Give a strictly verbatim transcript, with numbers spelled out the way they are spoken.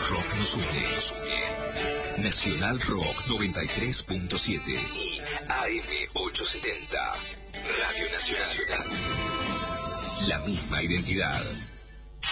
rock nos une. Nos une. Nacional Rock noventa y tres punto siete y A M ochocientos setenta. Radio Nacional. La misma identidad.